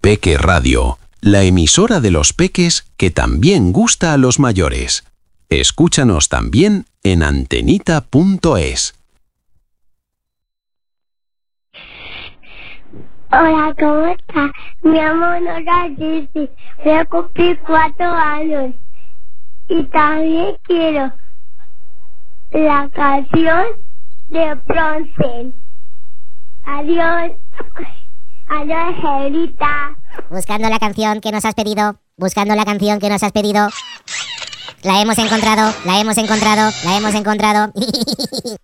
Peque Radio, la emisora de los peques que también gusta a los mayores. Escúchanos también en antenita.es. Hola, ¿cómo estás? Me llamo Nora Jessie, voy a cumplir 4 años y también quiero la canción de Bronce. Adiós. Adiós, Angelita. Buscando la canción que nos has pedido. Buscando la canción que nos has pedido. La hemos encontrado. La hemos encontrado. La hemos encontrado.